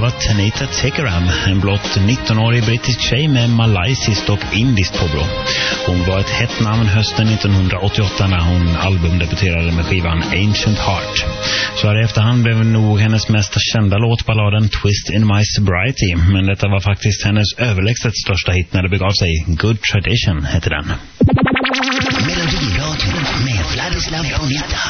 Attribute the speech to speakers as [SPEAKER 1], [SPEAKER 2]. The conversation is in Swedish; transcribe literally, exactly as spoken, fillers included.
[SPEAKER 1] var Tanita Tekaram, en blott nittonårig brittisk tjej med malaysiskt och indiskt påbrå. Hon var ett hett namn hösten nittonhundraåttioåtta när hon albumdebuterade med skivan Ancient Heart. Så här i efterhand blev nog hennes mest kända låt balladen Twist in My Sobriety, men detta var faktiskt hennes överlägset största hit när det begav sig. Good Tradition hette den.
[SPEAKER 2] Melodiradio med Vladislav Bonita.